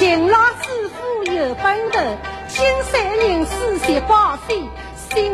勤劳致富有本头，新三人四习报废。